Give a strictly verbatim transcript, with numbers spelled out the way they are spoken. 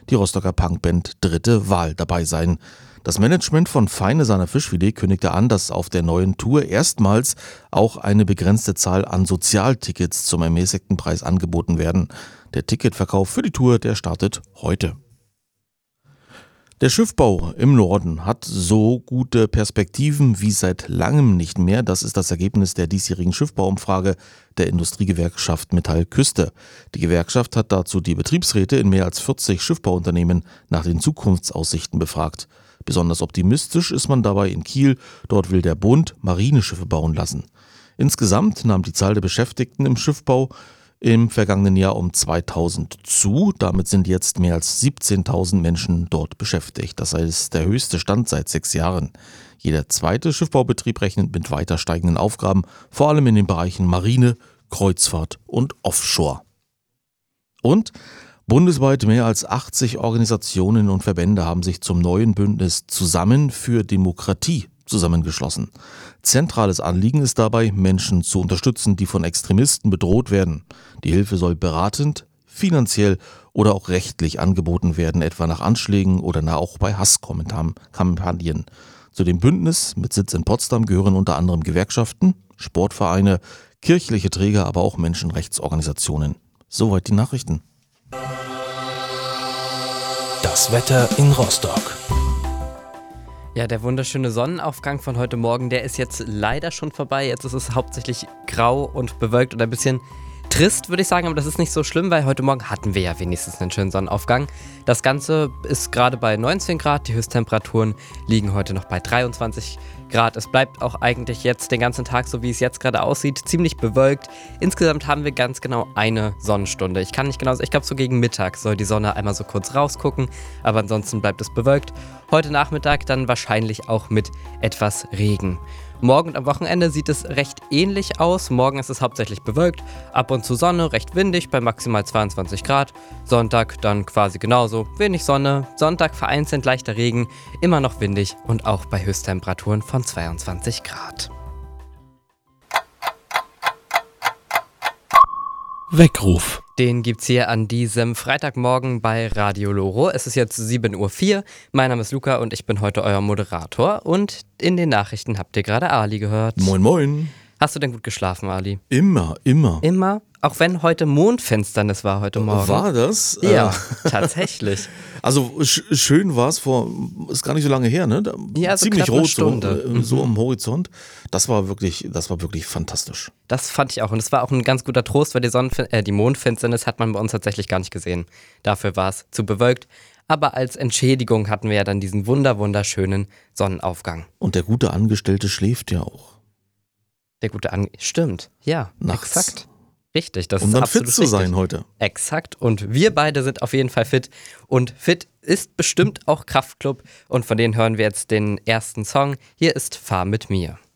die Rostocker Punkband Dritte Wahl dabei sein. Das Management von Feine Sahne Fischfilet kündigte an, dass auf der neuen Tour erstmals auch eine begrenzte Zahl an Sozialtickets zum ermäßigten Preis angeboten werden. Der Ticketverkauf für die Tour, der startet heute. Der Schiffbau im Norden hat so gute Perspektiven wie seit langem nicht mehr. Das ist das Ergebnis der diesjährigen Schiffbauumfrage der Industriegewerkschaft Metall Küste. Die Gewerkschaft hat dazu die Betriebsräte in mehr als vierzig Schiffbauunternehmen nach den Zukunftsaussichten befragt. Besonders optimistisch ist man dabei in Kiel. Dort will der Bund Marineschiffe bauen lassen. Insgesamt nahm die Zahl der Beschäftigten im Schiffbau im vergangenen Jahr um zweitausend zu. Damit sind jetzt mehr als siebzehntausend Menschen dort beschäftigt. Das ist der höchste Stand seit sechs Jahren. Jeder zweite Schiffbaubetrieb rechnet mit weiter steigenden Aufgaben, vor allem in den Bereichen Marine, Kreuzfahrt und Offshore. Und bundesweit mehr als achtzig Organisationen und Verbände haben sich zum neuen Bündnis Zusammen für Demokratie zusammengeschlossen. Zentrales Anliegen ist dabei, Menschen zu unterstützen, die von Extremisten bedroht werden. Die Hilfe soll beratend, finanziell oder auch rechtlich angeboten werden, etwa nach Anschlägen oder auch bei Hasskampagnen. Zu dem Bündnis mit Sitz in Potsdam gehören unter anderem Gewerkschaften, Sportvereine, kirchliche Träger, aber auch Menschenrechtsorganisationen. Soweit die Nachrichten. Das Wetter in Rostock. Ja, der wunderschöne Sonnenaufgang von heute Morgen, der ist jetzt leider schon vorbei. Jetzt ist es hauptsächlich grau und bewölkt und ein bisschen trist, würde ich sagen, aber das ist nicht so schlimm, weil heute Morgen hatten wir ja wenigstens einen schönen Sonnenaufgang. Das Ganze ist gerade bei neunzehn Grad, die Höchsttemperaturen liegen heute noch bei dreiundzwanzig Grad. Es bleibt auch eigentlich jetzt den ganzen Tag, so wie es jetzt gerade aussieht, ziemlich bewölkt. Insgesamt haben wir ganz genau eine Sonnenstunde. Ich kann nicht genau, ich glaube so gegen Mittag soll die Sonne einmal so kurz rausgucken, aber ansonsten bleibt es bewölkt. Heute Nachmittag dann wahrscheinlich auch mit etwas Regen. Morgen und am Wochenende sieht es recht ähnlich aus. Morgen ist es hauptsächlich bewölkt, ab und zu Sonne, recht windig bei maximal zweiundzwanzig Grad. Sonntag dann quasi genauso, wenig Sonne. Sonntag vereinzelt leichter Regen, immer noch windig und auch bei Höchsttemperaturen von zweiundzwanzig Grad. Weckruf. Den gibt's hier an diesem Freitagmorgen bei Radio Loro. Es ist jetzt sieben Uhr vier. Mein Name ist Luca und ich bin heute euer Moderator. Und in den Nachrichten habt ihr gerade Ali gehört. Moin, moin. Hast du denn gut geschlafen, Ali? Immer, immer. Immer? Auch wenn heute Mondfinsternis war heute Morgen. War das? Ja, äh, tatsächlich. Also sch- schön war es vor, ist gar nicht so lange her, ne? Da, Ja, so ziemlich knapp eine rot so, Stunde. äh, so am Horizont. Das war wirklich, das war wirklich fantastisch. Das fand ich auch. Und es war auch ein ganz guter Trost, weil die, Sonnenfin- äh, die Mondfinsternis hat man bei uns tatsächlich gar nicht gesehen. Dafür war es zu bewölkt. Aber als Entschädigung hatten wir ja dann diesen wunder wunderschönen Sonnenaufgang. Und der gute Angestellte schläft ja auch. Der gute An... Stimmt, ja, Nachts. exakt. Richtig, das Um ist dann absolut fit zu richtig. sein heute. Exakt. Und wir beide sind auf jeden Fall fit. Und fit ist bestimmt auch Kraftklub. Und von denen hören wir jetzt den ersten Song. Hier ist Fahr mit mir.